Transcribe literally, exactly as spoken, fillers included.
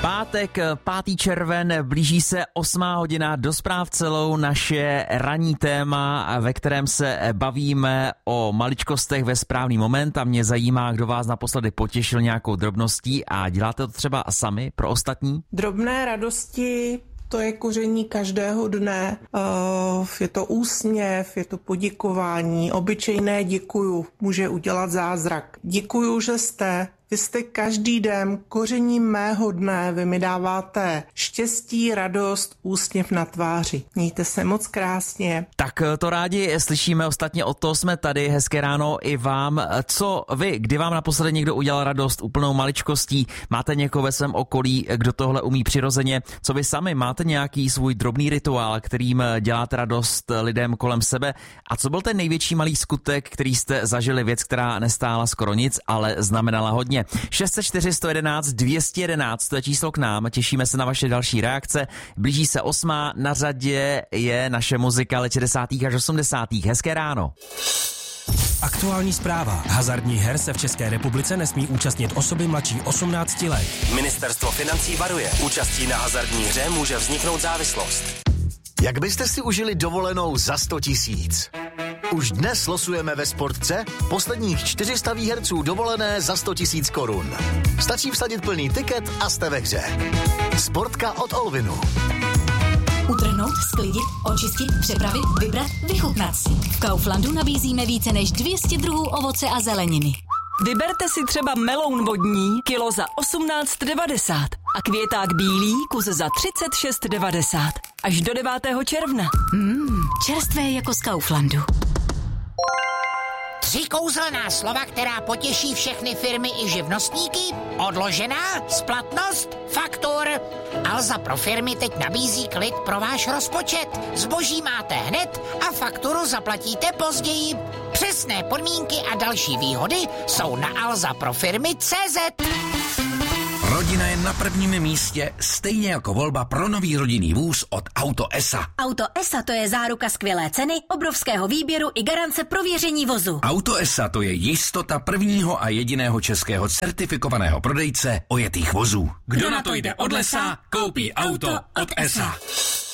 Pátek, pátý červen, blíží se osmá hodina, do zpráv celou naše ranní téma, ve kterém se bavíme o maličkostech ve správný moment a mě zajímá, kdo vás naposledy potěšil nějakou drobností a děláte to třeba sami pro ostatní? Drobné radosti, to je koření každého dne, je to úsměv, je to poděkování, obyčejné děkuju, může udělat zázrak. Děkuju, že jste. Vy jste každý den kořením mého dne, vy mi dáváte štěstí, radost, úsměv na tváři. Mějte se moc krásně. Tak to rádi slyšíme, ostatně o to jsme tady, hezké ráno i vám. Co vy, kdy vám naposledy někdo udělal radost úplnou maličkostí? Máte někoho ve svém okolí, kdo tohle umí přirozeně? Co vy sami, máte nějaký svůj drobný rituál, kterým děláte radost lidem kolem sebe? A co byl ten největší malý skutek, který jste zažili, věc, která nestála skoro nic, ale znamenala hodně? šest set čtyři, sto jedenáct, dvě stě jedenáct, to je číslo k nám, těšíme se na vaše další reakce. Blíží se osmá, na řadě je naše muzika let šedesátých až osmdesátých. Hezké ráno. Aktuální zpráva. Hazardních her se v České republice nesmí účastnit osoby mladší osmnácti let. Ministerstvo financí varuje. Účastí na hazardní hře může vzniknout závislost. Jak byste si užili dovolenou za sto tisíc? Už dnes losujeme ve Sportce posledních čtyři sta výherců dovolené za sto tisíc korun. Stačí vsadit plný tiket a jste ve hře. Sportka od Olvinu. Utrhnout, sklidit, očistit, přepravit, vybrat, vychutnat si. V Kauflandu nabízíme více než dvě stě druhů ovoce a zeleniny. Vyberte si třeba meloun vodní, kilo za osmnáct devadesát a květák bílý, kus za třicet šest devadesát. Až do devátého června. Mmm, čerstvé jako z Kauflandu. Tři kouzelná slova, která potěší všechny firmy i živnostníky. Odložená, splatnost, faktur. Alza pro firmy teď nabízí klid pro váš rozpočet. Zboží máte hned a fakturu zaplatíte později. Přesné podmínky a další výhody jsou na alza pro firmy tečka cé zet. Rodina je na prvním místě, stejně jako volba pro nový rodinný vůz od Auto E S A. Auto E S A to je záruka skvělé ceny, obrovského výběru i garance prověření vozu. Auto E S A to je jistota prvního a jediného českého certifikovaného prodejce ojetých vozů. Kdo na to jde od lesa, koupí auto od E S A.